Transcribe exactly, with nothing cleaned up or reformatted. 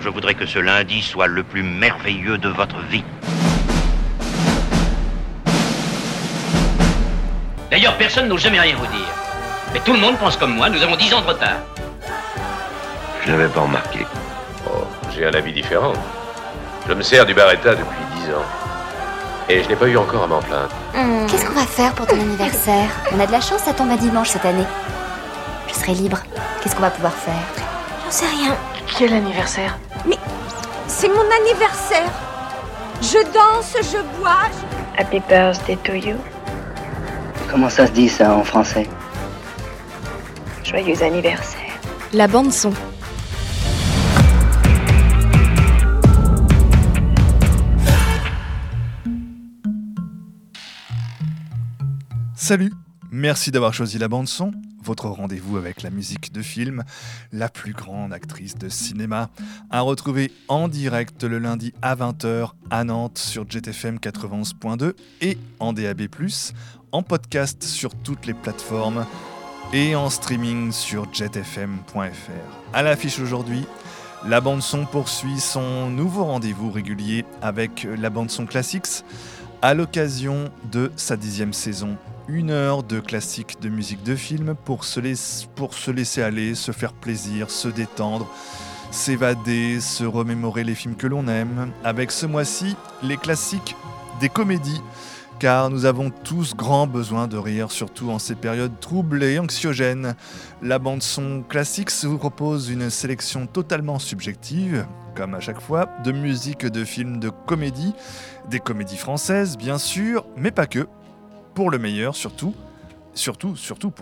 Je voudrais que ce lundi soit le plus merveilleux de votre vie. D'ailleurs, personne n'ose jamais rien vous dire. Mais tout le monde pense comme moi, nous avons dix ans de retard. Je n'avais pas remarqué. Oh, j'ai un avis différent. Je me sers du Barretta depuis dix ans. Et je n'ai pas eu encore à m'en plaindre. Mmh. Qu'est-ce qu'on va faire pour ton anniversaire? On a de la chance, ça tombe un dimanche cette année. Je serai libre. Qu'est-ce qu'on va pouvoir faire? J'en sais rien. Quel anniversaire? Mais c'est mon anniversaire. Je danse, je bois. Je... Happy birthday to you. Comment ça se dit ça en français? Joyeux anniversaire. La bande son. Salut, merci d'avoir choisi la bande-son, votre rendez-vous avec la musique de film, la plus grande actrice de cinéma, à retrouver en direct le lundi à vingt heures à Nantes sur Jet F M quatre-vingt-onze point deux et en D A B plus, en podcast sur toutes les plateformes et en streaming sur jet f m point f r. À l'affiche aujourd'hui, la bande-son poursuit son nouveau rendez-vous régulier avec la bande-son Classics à l'occasion de sa dixième saison. Une heure de classiques de musique de film pour se, laisser, pour se laisser aller, se faire plaisir, se détendre, s'évader, se remémorer les films que l'on aime. Avec ce mois-ci, les classiques des comédies, car nous avons tous grand besoin de rire, surtout en ces périodes troubles et anxiogènes. La bande-son Classics vous propose une sélection totalement subjective, comme à chaque fois, de musique de films de comédie, des comédies françaises bien sûr, mais pas que. Pour le meilleur surtout, surtout, surtout pour